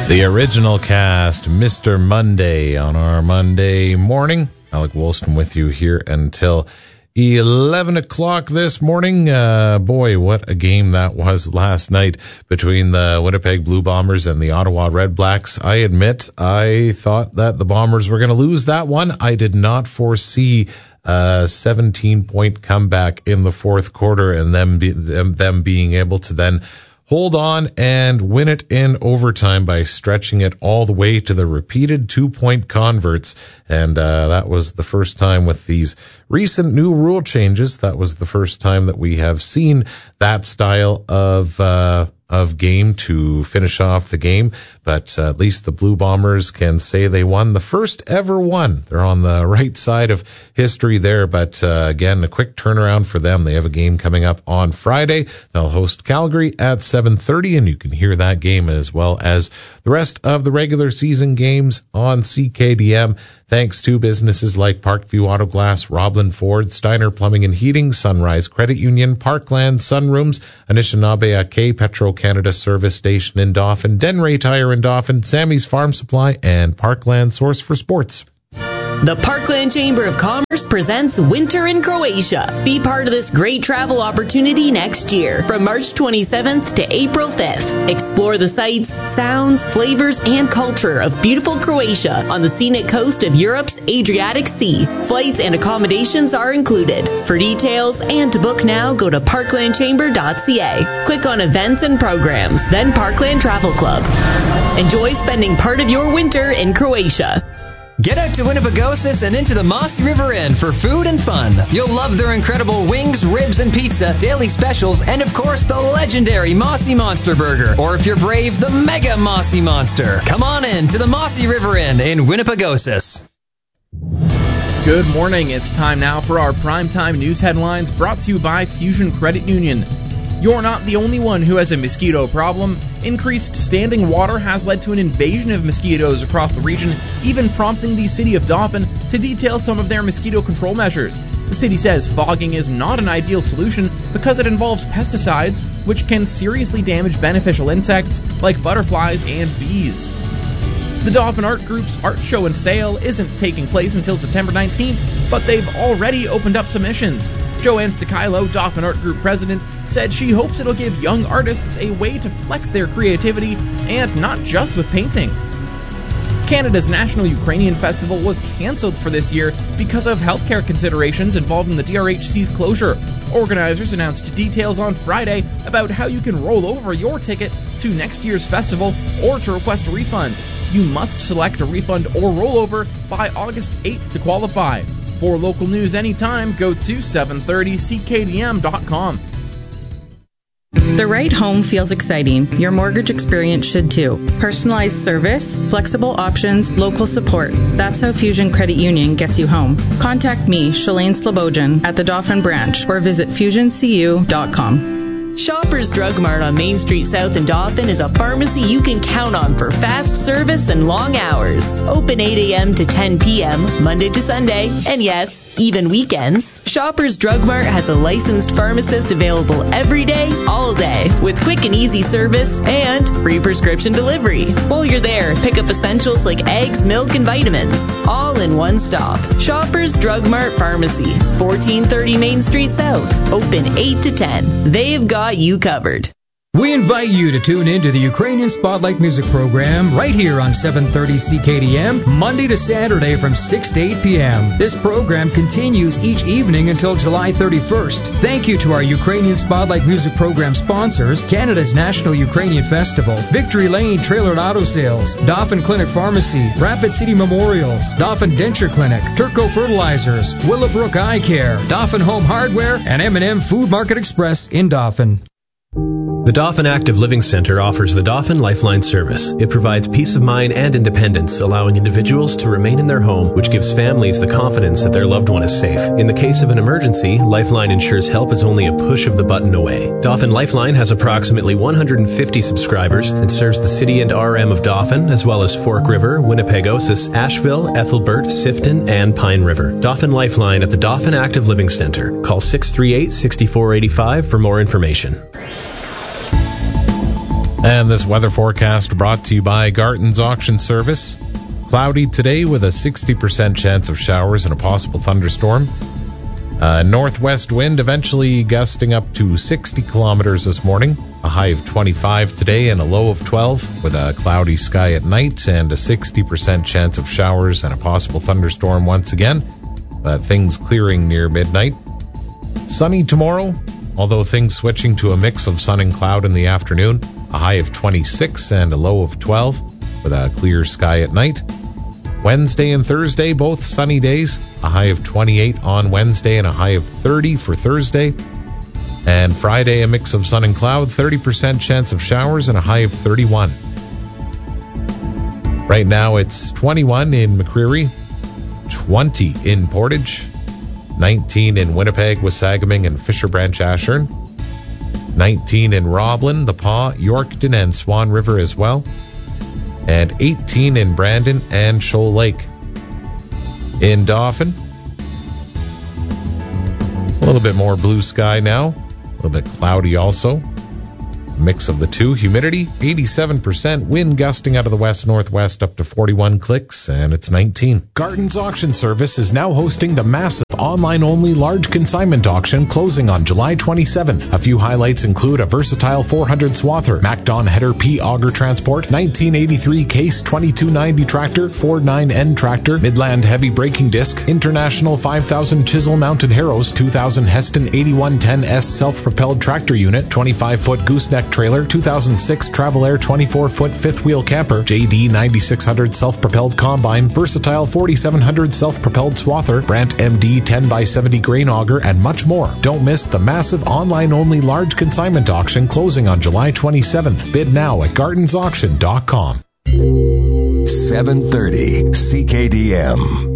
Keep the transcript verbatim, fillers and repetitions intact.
The original cast, Mister Monday, on our Monday morning. Alec Woolston with you here until eleven o'clock this morning. Uh, boy, what a game that was last night between the Winnipeg Blue Bombers and the Ottawa Red Blacks. I admit, I thought that the Bombers were going to lose that one. I did not foresee a seventeen-point comeback in the fourth quarter and them, be, them, them being able to then hold on and win it in overtime by stretching it all the way to the repeated two-point converts. And uh, that was the first time with these recent new rule changes. That was the first time that we have seen that style of uh, of game to finish off the game. But uh, at least the Blue Bombers can say they won the first ever one. They're on the right side of history there. But uh, again, a quick turnaround for them. They have a game coming up on Friday. They'll host Calgary at seven thirty, and you can hear that game as well as the rest of the regular season games on C K D M. Thanks to businesses like Parkview Auto Glass, Roblin Ford, Steiner Plumbing and Heating, Sunrise Credit Union, Parkland Sunrooms, Anishinaabe Ake, Petro-Canada Service Station in Dauphin, Denray Tire in Dauphin, Sammy's Farm Supply, and Parkland Source for Sports. The Parkland Chamber of Commerce presents Winter in Croatia. Be part of this great travel opportunity next year from March twenty-seventh to April fifth. Explore the sights, sounds, flavors, and culture of beautiful Croatia on the scenic coast of Europe's Adriatic Sea. Flights and accommodations are included. For details and to book now, go to parkland chamber dot c a. Click on Events and Programs, then Parkland Travel Club. Enjoy spending part of your winter in Croatia. Get out to Winnipegosis and into the Mossy River Inn for food and fun. You'll love their incredible wings, ribs, and pizza, daily specials, and of course the legendary Mossy Monster Burger. Or if you're brave, the Mega Mossy Monster. Come on in to the Mossy River Inn in Winnipegosis. Good morning. It's time now for our primetime news headlines brought to you by Fusion Credit Union. You're not the only one who has a mosquito problem. Increased standing water has led to an invasion of mosquitoes across the region, even prompting the city of Dauphin to detail some of their mosquito control measures. The city says fogging is not an ideal solution because it involves pesticides, which can seriously damage beneficial insects like butterflies and bees. The Dauphin Art Group's art show and sale isn't taking place until September nineteenth, but they've already opened up submissions. Joanne Stakilo, Dauphin Art Group president, said she hopes it'll give young artists a way to flex their creativity, and not just with painting. Canada's National Ukrainian Festival was cancelled for this year because of healthcare considerations involving the D R H C's closure. Organizers announced details on Friday about how you can roll over your ticket to next year's festival or to request a refund. You must select a refund or rollover by August eighth to qualify. For local news anytime, go to seven thirty c k d m dot com. The right home feels exciting. Your mortgage experience should too. Personalized service, flexible options, local support. That's how Fusion Credit Union gets you home. Contact me, Shalane Slobodjan, at the Dauphin branch or visit fusion c u dot com. Shoppers Drug Mart on Main Street South in Dauphin is a pharmacy you can count on for fast service and long hours. Open eight a.m. to ten p.m., Monday to Sunday, and yes, even weekends. Shoppers Drug Mart has a licensed pharmacist available every day, all day, with quick and easy service and free prescription delivery. While you're there, pick up essentials like eggs, milk, and vitamins, all in one stop. Shoppers Drug Mart Pharmacy, fourteen thirty Main Street South, open eight to ten. They've got you covered. We invite you to tune in to the Ukrainian Spotlight Music Program right here on seven thirty C K D M, Monday to Saturday from six to eight p.m. This program continues each evening until July thirty-first. Thank you to our Ukrainian Spotlight Music Program sponsors, Canada's National Ukrainian Festival, Victory Lane Trailer and Auto Sales, Dauphin Clinic Pharmacy, Rapid City Memorials, Dauphin Denture Clinic, Turco Fertilizers, Willowbrook Eye Care, Dauphin Home Hardware, and M and M Food Market Express in Dauphin. The Dauphin Active Living Center offers the Dauphin Lifeline service. It provides peace of mind and independence, allowing individuals to remain in their home, which gives families the confidence that their loved one is safe. In the case of an emergency, Lifeline ensures help is only a push of the button away. Dauphin Lifeline has approximately one hundred fifty subscribers and serves the city and R M of Dauphin, as well as Fork River, Winnipegosis, Asheville, Ethelbert, Sifton, and Pine River. Dauphin Lifeline at the Dauphin Active Living Center. Call six three eight, six four eight five for more information. And this weather forecast brought to you by Garton's Auction Service. Cloudy today with a sixty percent chance of showers and a possible thunderstorm. Uh, northwest wind eventually gusting up to sixty kilometers this morning. A high of twenty-five today and a low of twelve, with a cloudy sky at night and a sixty percent chance of showers and a possible thunderstorm once again. But things clearing near midnight. Sunny tomorrow, although things switching to a mix of sun and cloud in the afternoon. A high of twenty-six and a low of twelve, with a clear sky at night. Wednesday and Thursday, both sunny days. A high of twenty-eight on Wednesday and a high of thirty for Thursday. And Friday, a mix of sun and cloud, thirty percent chance of showers and a high of thirty-one. Right now it's twenty-one in McCreary, twenty in Portage, nineteen in Winnipeg, Wasagaming, and Fisher Branch Ashern, nineteen in Roblin, The Paw, Yorkton, and Swan River as well, and eighteen in Brandon and Shoal Lake. In Dauphin, it's a little bit more blue sky now, a little bit cloudy also. Mix of the two. Humidity, eighty-seven percent. Wind gusting out of the west-northwest up to forty-one clicks, and it's nineteen. Garton's Auction Service is now hosting the massive online-only large consignment auction closing on July twenty-seventh. A few highlights include a versatile four hundred swather, MacDon header P auger transport, nineteen eighty-three Case twenty-two ninety tractor, Ford nine N tractor, Midland heavy braking disc, International five thousand chisel mounted harrows, two thousand Heston eighty-one ten S self-propelled tractor unit, twenty-five foot gooseneck trailer, two thousand six Travel Air twenty-four foot fifth wheel camper, J D ninety-six hundred self-propelled combine, versatile forty-seven hundred self-propelled swather, Brandt M D ten by seventy grain auger, and much more. Don't miss the massive online-only large consignment auction closing on July twenty-seventh. Bid now at gardens auction dot com. seven thirty C K D M.